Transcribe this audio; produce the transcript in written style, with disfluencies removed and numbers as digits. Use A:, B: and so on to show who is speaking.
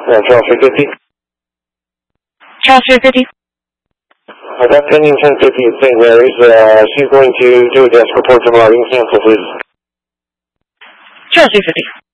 A: Charles 350.
B: Charles 350.
A: I got pending 1050 at St. Mary's. She's going to do a desk report tomorrow. You can cancel, please.
B: Charles 350.